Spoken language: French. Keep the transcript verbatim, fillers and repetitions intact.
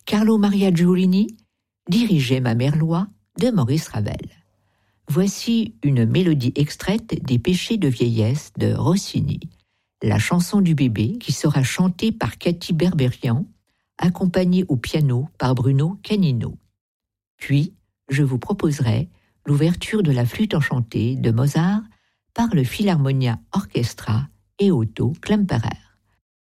Carlo Maria Giulini dirigeait Ma mère loi de Maurice Ravel. Voici une mélodie extraite des Péchés de vieillesse de Rossini, la chanson du bébé qui sera chantée par Cathy Berberian, accompagnée au piano par Bruno Canino. Puis, je vous proposerai l'ouverture de la flûte enchantée de Mozart par le Philharmonia Orchestra et Otto Klemperer.